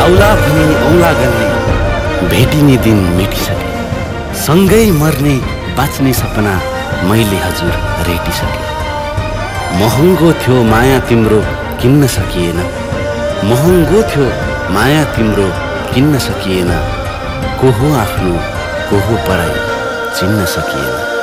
आउला भनी औला गर्ने भेटिने दिन मेटिसके। सँगै मर्ने बाँच्ने सपना मैले हजुर रेटिसके। महँगो थियो माया तिम्रो किन्न सकिएन, महँगो थियो माया तिम्रो किन्न सकिएन। को हो आफ्नो को हो पराई चिन्न सकिएन।